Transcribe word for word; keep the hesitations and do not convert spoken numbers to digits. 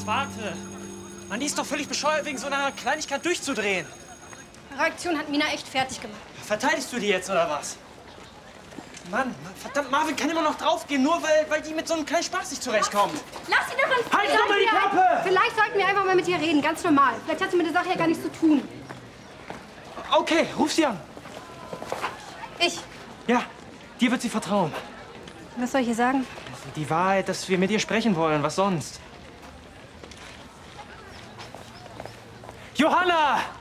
warte. Mann, die ist doch völlig bescheuert, wegen so einer Kleinigkeit durchzudrehen. Reaktion hat Mina echt fertig gemacht. Verteidigst du die jetzt, oder was? Mann, verdammt, Marvin kann immer noch draufgehen, nur weil, weil die mit so einem kleinen Spaß nicht zurechtkommt. Lass sie doch in Halt doch mal die Klappe! Vielleicht sollten wir einfach mal mit ihr reden, ganz normal. Vielleicht hat sie mit der Sache ja gar nichts zu tun. Okay, ruf sie an. Ich? Ja, dir wird sie vertrauen. Was soll ich ihr sagen? Die Wahrheit, dass wir mit ihr sprechen wollen, was sonst? Johanna!